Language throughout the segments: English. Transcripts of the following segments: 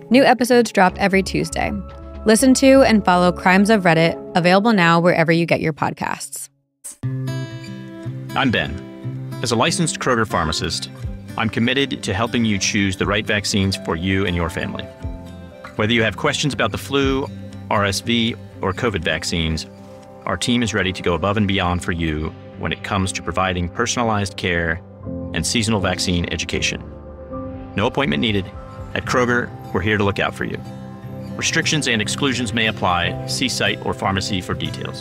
New episodes drop every Tuesday. Listen to and follow Crimes of Reddit, available now wherever you get your podcasts. I'm Ben. As a licensed Kroger pharmacist, I'm committed to helping you choose the right vaccines for you and your family. Whether you have questions about the flu, RSV, or COVID vaccines, our team is ready to go above and beyond for you when it comes to providing personalized care and seasonal vaccine education. No appointment needed. At Kroger, we're here to look out for you. Restrictions and exclusions may apply. See site or pharmacy for details.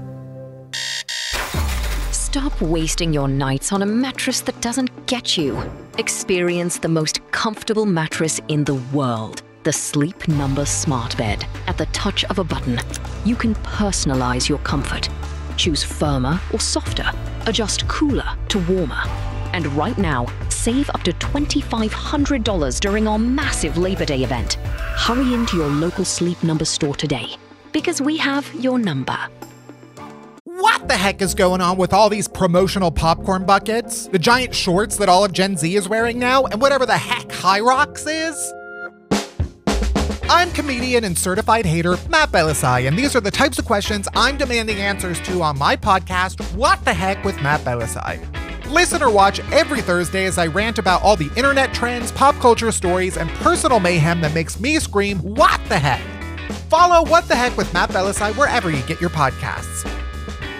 Stop wasting your nights on a mattress that doesn't get you. Experience the most comfortable mattress in the world. The Sleep Number Smart Bed. At the touch of a button, you can personalize your comfort. Choose firmer or softer. Adjust cooler to warmer. And right now, save up to $2,500 during our massive Labor Day event. Hurry into your local Sleep Number store today, because we have your number. What the heck is going on with all these promotional popcorn buckets? The giant shorts that all of Gen Z is wearing now, and whatever the heck High Rocks is? I'm comedian and certified hater Matt Belisai, and these are the types of questions I'm demanding answers to on my podcast, What the Heck with Matt Belisai. Listen or watch every Thursday as I rant about all the internet trends, pop culture stories, and personal mayhem that makes me scream, what the heck? Follow What the Heck with Matt Belisai wherever you get your podcasts.